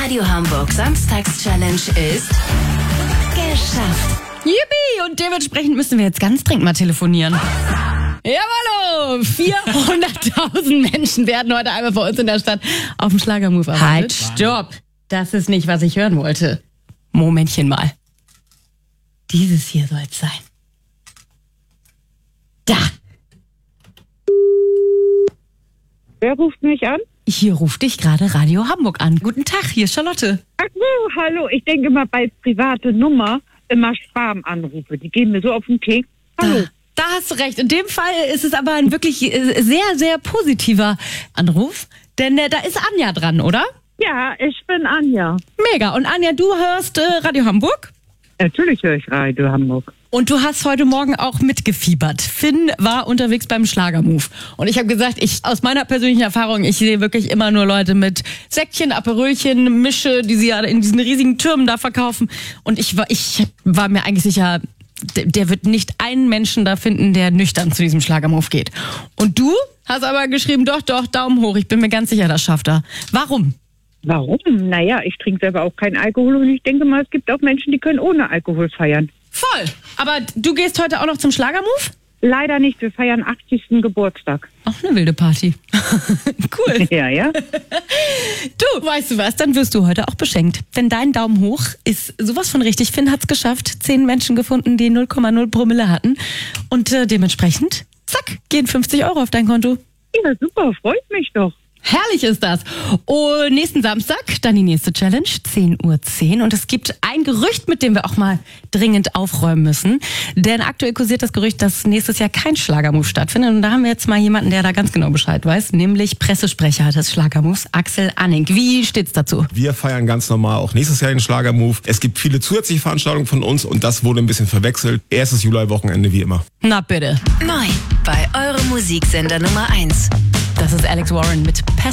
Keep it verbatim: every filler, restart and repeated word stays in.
Radio Hamburg Samstags-Challenge ist geschafft. Yippie! Und dementsprechend müssen wir jetzt ganz dringend mal telefonieren. Jawollo! vierhunderttausend Menschen werden heute einmal bei uns in der Stadt auf dem Schlagermove erwartet. Halt, stopp! Das ist nicht, was ich hören wollte. Momentchen mal. Dieses hier soll es sein. Da! Wer ruft mich an? Hier ruft dich gerade Radio Hamburg an. Guten Tag, hier ist Charlotte. Ach so, hallo. Ich denke mal bei private Nummer immer Spam-Anrufe. Die gehen mir so auf den Keks. Hallo. Da, da hast du recht. In dem Fall ist es aber ein wirklich sehr, sehr positiver Anruf. Denn äh, da ist Anja dran, oder? Ja, ich bin Anja. Mega. Und Anja, du hörst äh, Radio Hamburg? Natürlich höre ich Radio Hamburg. Und du hast heute Morgen auch mitgefiebert. Finn war unterwegs beim Schlagermove. Und ich habe gesagt, ich aus meiner persönlichen Erfahrung, ich sehe wirklich immer nur Leute mit Säckchen, Aperölchen, Mische, die sie ja in diesen riesigen Türmen da verkaufen. Und ich war, ich war mir eigentlich sicher, der, der wird nicht einen Menschen da finden, der nüchtern zu diesem Schlagermove geht. Und du hast aber geschrieben, doch, doch, Daumen hoch. Ich bin mir ganz sicher, das schafft er. Warum? Warum? Naja, ich trinke selber auch keinen Alkohol und ich denke mal, es gibt auch Menschen, die können ohne Alkohol feiern. Voll. Aber du gehst heute auch noch zum Schlagermove? Leider nicht, wir feiern achtzigsten Geburtstag. Auch eine wilde Party. Cool. Ja, ja. Du, weißt du was, dann wirst du heute auch beschenkt. Denn dein Daumen hoch ist sowas von richtig. Finn hat's geschafft. Zehn Menschen gefunden, die null Komma null Promille hatten. Und äh, dementsprechend, zack, gehen fünfzig Euro auf dein Konto. Ja, super, freut mich doch. Herrlich ist das. Und nächsten Samstag dann die nächste Challenge, zehn Uhr zehn. Und es gibt ein Gerücht, mit dem wir auch mal dringend aufräumen müssen. Denn aktuell kursiert das Gerücht, dass nächstes Jahr kein Schlagermove stattfindet. Und da haben wir jetzt mal jemanden, der da ganz genau Bescheid weiß, nämlich Pressesprecher des Schlagermoves, Axel Anning. Wie steht's dazu? Wir feiern ganz normal auch nächstes Jahr den Schlagermove. Es gibt viele zusätzliche Veranstaltungen von uns und das wurde ein bisschen verwechselt. Erstes Juli-Wochenende wie immer. Na bitte. Neu bei eurem Musiksender Nummer eins. Das ist Alex Warren mit